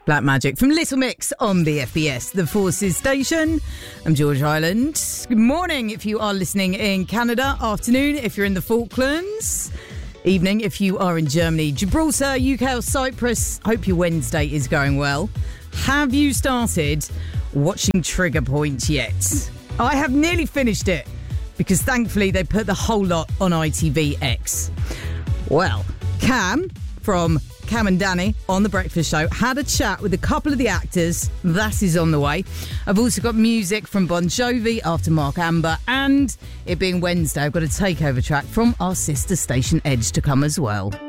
Black Magic from Little Mix on BFBS, the Forces station. I'm George Island. Good morning if you are listening in Canada. Afternoon if you're in the Falklands. Evening if you are in Germany, Gibraltar, UK or Cyprus. Hope your Wednesday is going well. Have you started watching Trigger Point yet? I have nearly finished it because thankfully they put the whole lot on ITVX. Well, Cam from Cam and Danny on The Breakfast Show had a chat with a couple of the actors. That is on the way. I've also got music from Bon Jovi after Mark Amber, and it being Wednesday, I've got a takeover track from our sister station Edge to come as well.